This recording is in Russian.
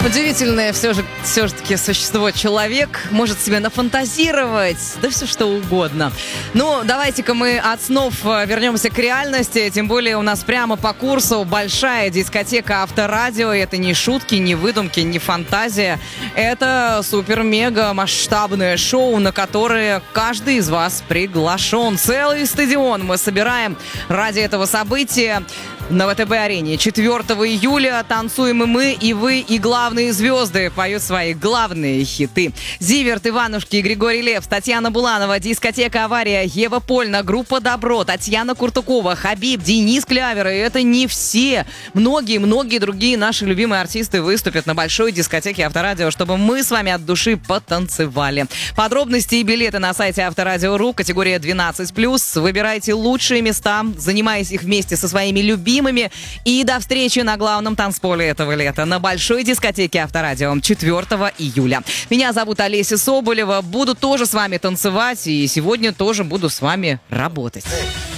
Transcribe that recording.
Удивительное все-таки существо человек. Может себе нафантазировать, да все что угодно. Ну, давайте-ка мы от снов вернемся к реальности. Тем более у нас прямо по курсу большая дискотека Авторадио. Это не шутки, не выдумки, не фантазия. Это супер-мега масштабное шоу, на которое каждый из вас приглашен. Целый стадион мы собираем ради этого события. На ВТБ-арене 4 июля танцуем и мы, и вы, и главные звезды поют свои главные хиты. Зиверт, Иванушки, Григорий Лепс, Татьяна Буланова, дискотека «Авария», Ева Польна, группа «Добро», Татьяна Куртукова, Хабиб, Денис Клявер. И это не все. Многие другие наши любимые артисты выступят на большой дискотеке Авторадио, чтобы мы с вами от души потанцевали. Подробности и билеты на сайте Авторадио.ру, категория 12+. Выбирайте лучшие места, занимаясь их вместе со своими любимыми. И до встречи на главном танцполе этого лета на большой дискотеке Авторадио 4 июля. Меня зовут Олеся Соболева. Буду тоже с вами танцевать и сегодня тоже буду с вами работать.